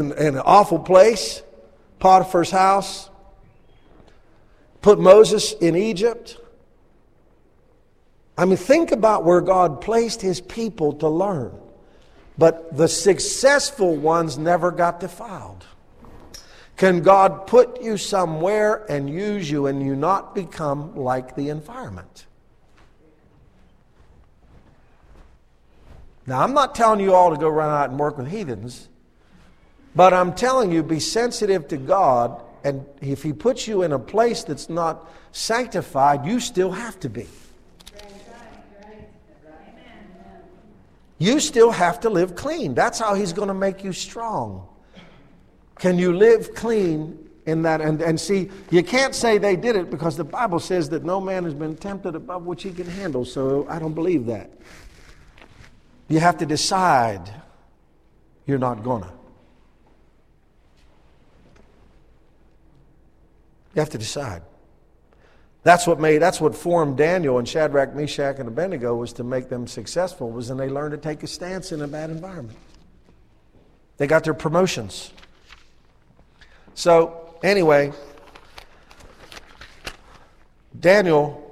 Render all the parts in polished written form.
in an awful place, Potiphar's house, put Moses in Egypt. I mean, think about where God placed His people to learn. But the successful ones never got defiled. Can God put you somewhere and use you and you not become like the environment? Now, I'm not telling you all to go run out and work with heathens, but I'm telling you, be sensitive to God, and if He puts you in a place that's not sanctified, you still have to be. You still have to live clean. That's how He's going to make you strong. Can you live clean in that? And see, you can't say they did it because the Bible says that no man has been tempted above which he can handle. So I don't believe that. You have to decide you're not gonna. You have to decide. That's what formed Daniel and Shadrach, Meshach, and Abednego, was to make them successful, was when they learned to take a stance in a bad environment. They got their promotions. So, anyway, Daniel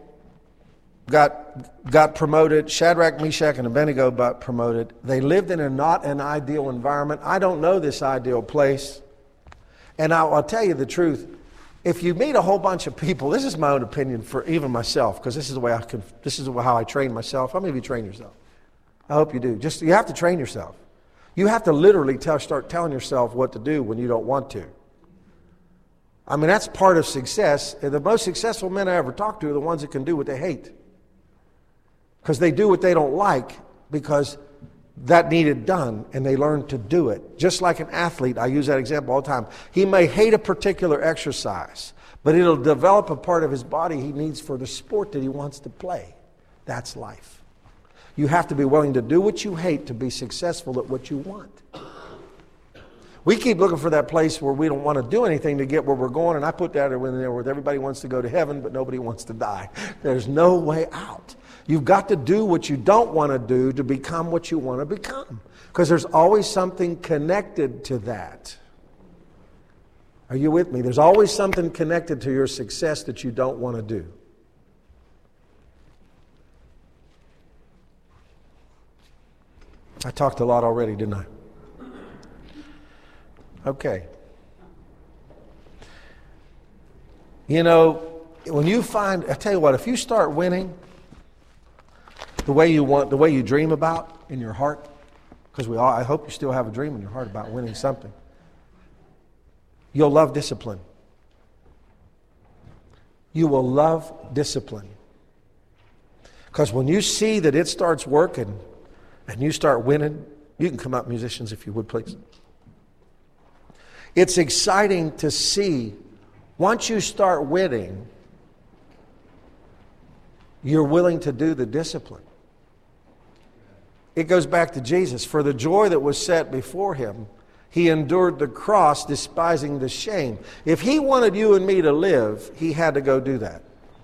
got promoted. Shadrach, Meshach, and Abednego got promoted. They lived in not an ideal environment. I don't know this ideal place. And I'll tell you the truth. If you meet a whole bunch of people, this is my own opinion for even myself, because this is how I train myself. How many of you train yourself? I hope you do. You have to train yourself. You have to literally start telling yourself what to do when you don't want to. I mean, that's part of success. The most successful men I ever talked to are the ones that can do what they hate. Because they do what they don't like because that needed done, and they learn to do it. Just like an athlete, I use that example all the time. He may hate a particular exercise, but it'll develop a part of his body he needs for the sport that he wants to play. That's life. You have to be willing to do what you hate to be successful at what you want. We keep looking for that place where we don't want to do anything to get where we're going, and I put that in there where everybody wants to go to heaven, but nobody wants to die. There's no way out. You've got to do what you don't want to do to become what you want to become. Because there's always something connected to that. Are you with me? There's always something connected to your success that you don't want to do. I talked a lot already, didn't I? Okay. You know, when you find, I tell you what, if you start winning the way you want, the way you dream about in your heart, because I hope you still have a dream in your heart about winning something, you'll love discipline. You will love discipline. Because when you see that it starts working and you start winning, you can come up, musicians, if you would, please. It's exciting to see, once you start winning, you're willing to do the discipline. It goes back to Jesus. For the joy that was set before Him, He endured the cross, despising the shame. If He wanted you and me to live, He had to go do that.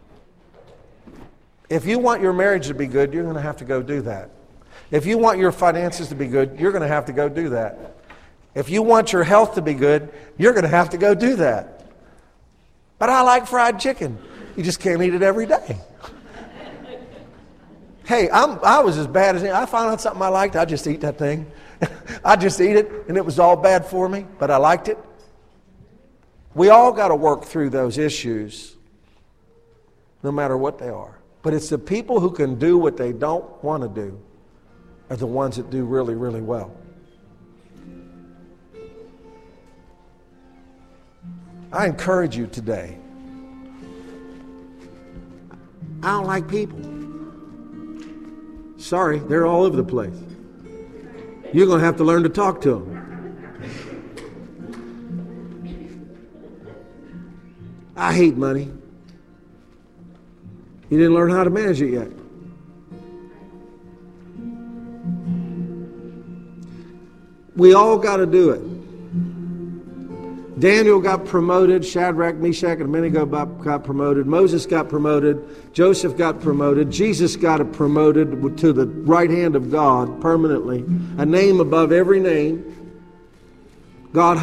If you want your marriage to be good, you're going to have to go do that. If you want your finances to be good, you're going to have to go do that. If you want your health to be good, you're going to have to go do that. But I like fried chicken. You just can't eat it every day. Hey, I was as bad as I found out something I liked, I just eat that thing. I just eat it, and it was all bad for me, but I liked it. We all got to work through those issues, no matter what they are. But it's the people who can do what they don't want to do are the ones that do really, really well. I encourage you today. I don't like people. Sorry, they're all over the place. You're going to have to learn to talk to them. I hate money. You didn't learn how to manage it yet. We all got to do it. Daniel got promoted. Shadrach, Meshach, and Abednego got promoted. Moses got promoted. Joseph got promoted. Jesus got promoted to the right hand of God permanently. A name above every name. God